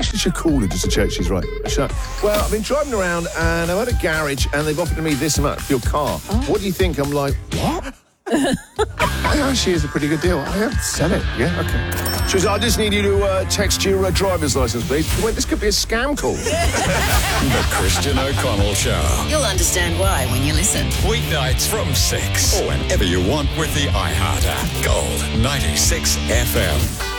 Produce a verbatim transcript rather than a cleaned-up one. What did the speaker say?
Actually, should call her just to check she's right. So, well, I've been driving around and I'm at a garage and they've offered me this amount for your car. Oh. What do you think? I'm like, what? Actually, it's a pretty good deal. I have to sell it. Yeah, okay. She was like, I just need you to uh, text your uh, driver's license, please. Wait, this could be a scam call. The Christian O'Connell Show. You'll understand why when you listen. Weeknights from six. Or whenever you want with the iHeart app. Gold ninety-six F M.